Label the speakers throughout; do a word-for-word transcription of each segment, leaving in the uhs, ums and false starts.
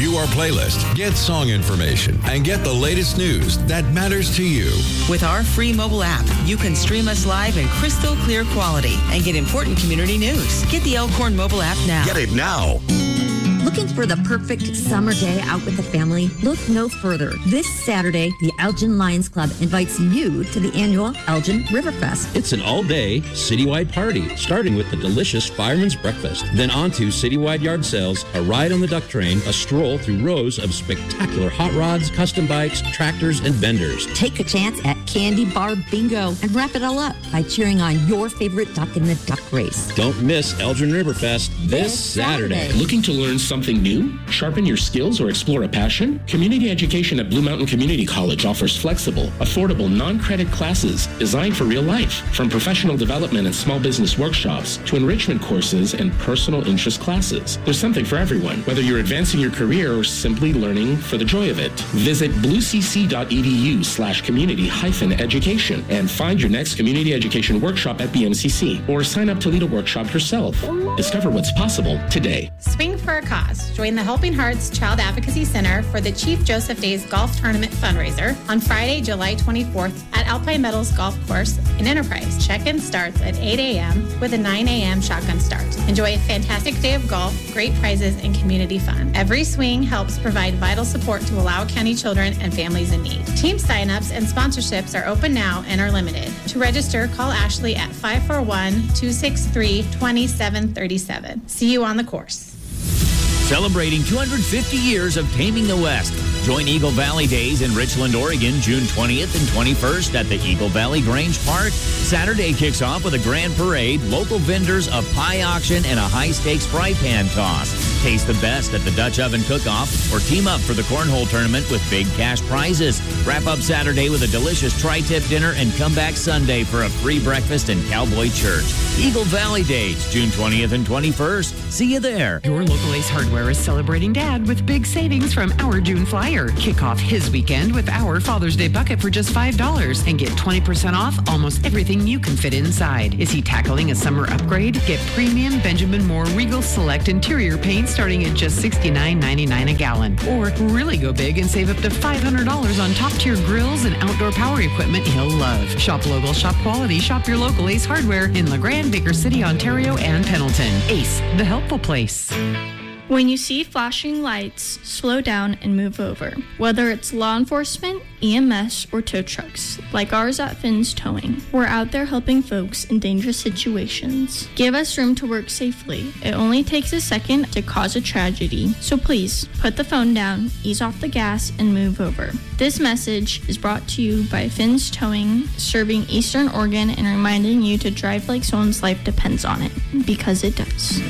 Speaker 1: View our playlist, get song information, and get the latest news that matters to you.
Speaker 2: With our free mobile app, you can stream us live in crystal clear quality and get important community news. Get the Elkhorn mobile app now.
Speaker 1: Get it now.
Speaker 3: Looking for the perfect summer day out with the family? Look no further. This Saturday, the Elgin Lions Club invites you to the annual Elgin Riverfest.
Speaker 4: It's an all-day citywide party, starting with the delicious Fireman's Breakfast, then on to citywide yard sales, a ride on the duck train, a stroll through rows of spectacular hot rods, custom bikes, tractors, and vendors.
Speaker 3: Take a chance at Candy Bar Bingo and wrap it all up by cheering on your favorite duck in the duck race.
Speaker 4: Don't miss Elgin Riverfest this, this Saturday.
Speaker 5: Saturday. Looking to learn something new, sharpen your skills, or explore a passion? Community education at Blue Mountain Community College offers flexible, affordable, non-credit classes designed for real life. From professional development and small business workshops to enrichment courses and personal interest classes, there's something for everyone, whether you're advancing your career or simply learning for the joy of it. Visit bluecc.edu slash community hyphen education and find your next community education workshop at B M C C, or sign up to lead a workshop yourself. Discover what's possible today.
Speaker 6: Swing for a cause. Join the Helping Hearts Child Advocacy Center for the Chief Joseph Days Golf Tournament fundraiser on Friday, July twenty-fourth at Alpine Meadows Golf Course in Enterprise. Check-in starts at eight a.m. with a nine a.m. shotgun start. Enjoy a fantastic day of golf, great prizes, and community fun. Every swing helps provide vital support to Wallowa County children and families in need. Team signups and sponsorships are open now and are limited. To register, call Ashley at five four one, two six three, two seven three seven. See you on the course.
Speaker 7: Celebrating two hundred fifty years of Taming the West. Join Eagle Valley Days in Richland, Oregon, June twentieth and twenty-first at the Eagle Valley Grange Park. Saturday kicks off with a grand parade, local vendors, a pie auction, and a high-stakes fry pan toss. Taste the best at the Dutch Oven Cook-Off or team up for the Cornhole Tournament with big cash prizes. Wrap up Saturday with a delicious tri-tip dinner and come back Sunday for a free breakfast in Cowboy Church. Eagle Valley Days, June twentieth and twenty-first. See you there.
Speaker 8: Your local Ace Hardware is celebrating Dad with big savings from our June flyer. Kick off his weekend with our Father's Day bucket for just five dollars and get twenty percent off almost everything you can fit inside. Is he tackling a summer upgrade? Get premium Benjamin Moore Regal Select interior paint starting at just sixty-nine ninety-nine a gallon. Or really go big and save up to five hundred dollars on top-tier grills and outdoor power equipment he'll love. Shop local, shop quality, shop your local Ace Hardware in LeGrand, Baker City, Ontario, and Pendleton. Ace, the helpful place.
Speaker 9: When you see flashing lights, slow down and move over. Whether it's law enforcement, E M S, or tow trucks, like ours at Finn's Towing, we're out there helping folks in dangerous situations. Give us room to work safely. It only takes a second to cause a tragedy, so please put the phone down, ease off the gas, and move over. This message is brought to you by Finn's Towing, serving Eastern Oregon and reminding you to drive like someone's life depends on it, because it does.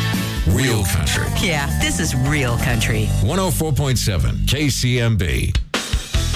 Speaker 1: Real country.
Speaker 2: Yeah, this is real country.
Speaker 1: one oh four point seven K C M B.